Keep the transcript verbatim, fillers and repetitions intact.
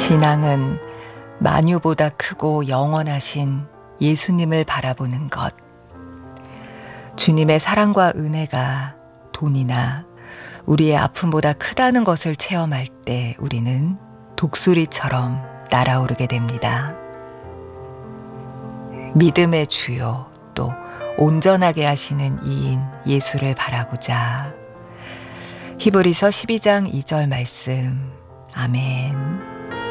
신앙은 만유보다 크고 영원하신 예수님을 바라보는 것. 주님의 사랑과 은혜가 돈이나 우리의 아픔보다 크다는 것을 체험할 때 우리는 독수리처럼 날아오르게 됩니다. 믿음의 주요 또 온전하게 하시는 이인 예수를 바라보자. 히브리서 십이 장 이 절 말씀. 아멘.